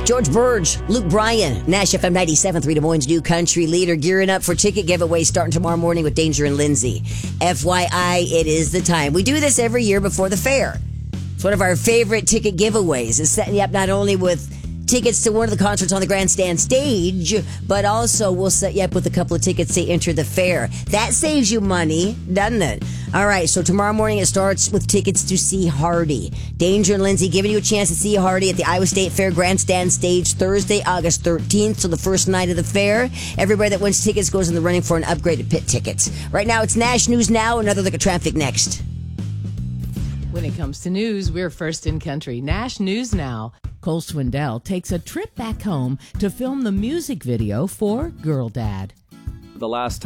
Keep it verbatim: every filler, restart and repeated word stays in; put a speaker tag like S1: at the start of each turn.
S1: George Burge, Luke Bryan, Nash F M ninety-seven point three, Des Moines' new country leader, gearing up for ticket giveaways starting tomorrow morning with Danger and Lindsay. F Y I, it is the time. We do this every year before the fair. It's one of our favorite ticket giveaways. It's setting you up not only with tickets to one of the concerts on the grandstand stage, but also we'll set you up with a couple of tickets to enter the fair. That saves you money, doesn't it? All right, so tomorrow morning it starts with tickets to see Hardy. Danger and Lindsay giving you a chance to see Hardy at the Iowa State Fair grandstand stage Thursday, August thirteenth, so the first night of the fair. Everybody that wins tickets goes in the running for an upgraded pit tickets. Right now it's Nash News Now. Another look at traffic next.
S2: When it comes to news, we're first in country. Nash News Now. Cole Swindell takes a trip back home to film the music video for Girl Dad.
S3: The last